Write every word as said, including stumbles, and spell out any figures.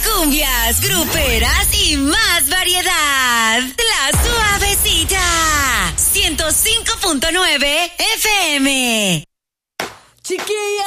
cumbias, gruperas y más variedad. La Suavecita. ciento cinco punto nueve F M. Chiquilla.